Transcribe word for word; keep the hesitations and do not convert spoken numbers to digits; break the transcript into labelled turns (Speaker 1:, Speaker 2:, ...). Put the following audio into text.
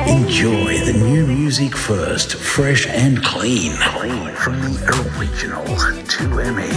Speaker 1: Enjoy the new music first, fresh and clean. Clean from the original two M E.